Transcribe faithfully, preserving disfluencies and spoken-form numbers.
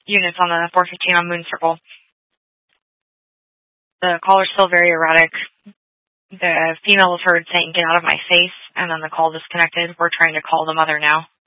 units on the four fifteen on Moon Circle. The caller's still very erratic. The female was heard saying, "Get out of my face," and then the call disconnected. We're trying to call the mother now.